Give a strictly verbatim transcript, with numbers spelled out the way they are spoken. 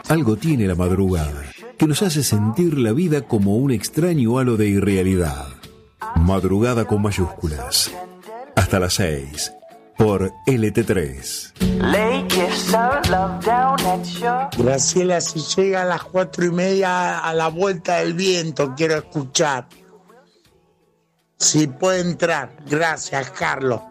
Algo tiene la madrugada, que nos hace sentir la vida como un extraño halo de irrealidad. Madrugada con mayúsculas. Hasta las seis, por L T tres. Graciela, si llega a las cuatro y media a la vuelta del viento, quiero escuchar. Si puede entrar. Gracias, Carlos.